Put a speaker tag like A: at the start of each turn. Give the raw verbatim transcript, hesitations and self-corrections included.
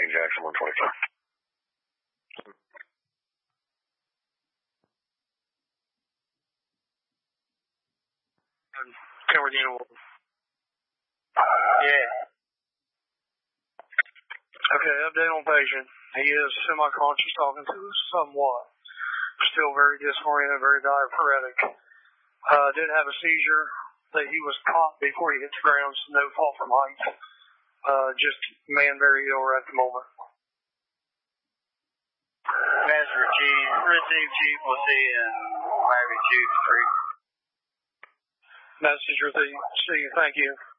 A: nineteen Jackson one twenty-four.
B: Covered unit. Yeah. Okay, update on patient. He is semi-conscious, talking to us somewhat. Still very disoriented, very diaphoretic. Uh, did have a seizure that he was caught before he hit the ground, so no fall from height. Uh, just man very ill right at the moment.
C: Master Chief, Receive Chief, we'll see you in Miami Chief Street.
B: Message received. See you. Thank you.